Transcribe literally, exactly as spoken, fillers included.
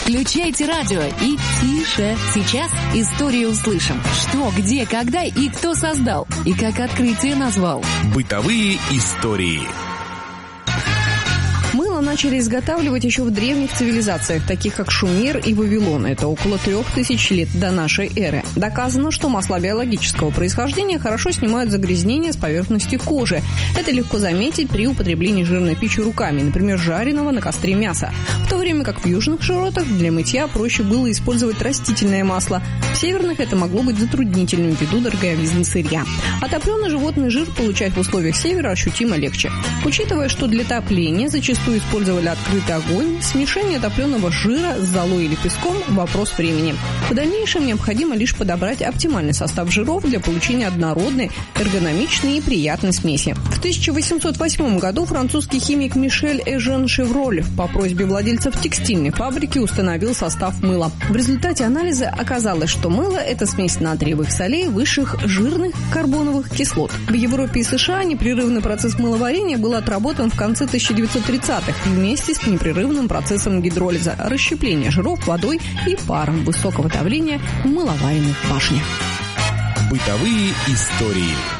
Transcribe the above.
Включайте радио и тише. Сейчас историю услышим. Что, где, когда и кто создал. И как открытие назвал. Бытовые истории. Мыло начали изготавливать еще в древних цивилизациях, таких как Шумер и Вавилон. Это около трех тысяч лет до нашей эры. Доказано, что масла биологического происхождения хорошо снимают загрязнения с поверхности кожи. Это легко заметить при употреблении жирной пищи руками, например, жареного на костре мяса. В то время как в южных широтах для мытья проще было использовать растительное масло. В северных это могло быть затруднительным ввиду дороговизны сырья. А топленый животный жир получать в условиях севера ощутимо легче. Учитывая, что для топления зачастую использовали открытый огонь, смешение топленого жира с золой или песком – вопрос времени. В дальнейшем необходимо лишь подобрать оптимальный состав жиров для получения однородной, эргономичной и приятной смеси. В тысяча восемьсот восьмом году французский химик Мишель Эжен Шевроль по просьбе владельцев текстильной фабрики установил состав мыла. В результате анализа оказалось, что мыло – это смесь натриевых солей высших жирных карбоновых кислот. В Европе и США непрерывный процесс мыловарения был отработан в конце тысяча девятьсот тридцатых вместе с непрерывным процессом гидролиза, расщепления жиров водой и паром высокого давления в мыловаренных башнях. Бытовые истории.